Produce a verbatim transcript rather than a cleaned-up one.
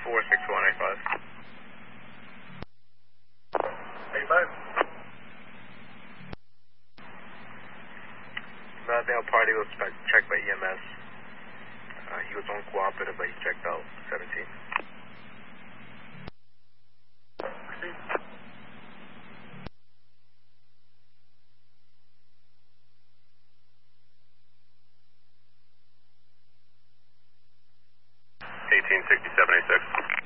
four six one eight five. eighty-five. Male party was checked by E M S. Uh, he was uncooperative, but he checked out seventeen. eighteen sixty-seven eighty-six.